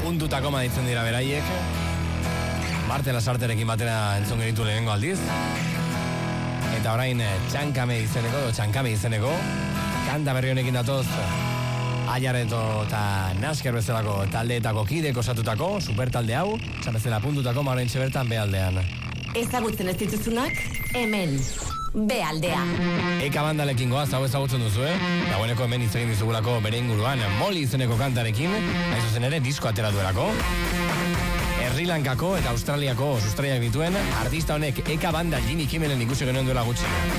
puntutako ditzen dira beraiek. Marte Lasarterekin batera entzun genitu lehenengo aldiz. Eta orain Txankame izeneko kanta berri honekin datoz Aiareto eta Nasker bezalako taldeetako kidek osatutako supertalde hau, txan bezala puntutako maurentxe bertan behaldean. Ezagutzen ez dituzunak, hemen, bealdea. Eka bandalekin goaz, hau ezagutzen duzu, Dagoeneko hemen hitz egin dizugulako bere inguruan Molly izeneko kantarekin, hain zuzen ere disko atera duelako. Sri Lankako eta Australiako sustraiak dituen artista honek Eka banda Jimmy Kimmelen ikusi genuen duela gutxi.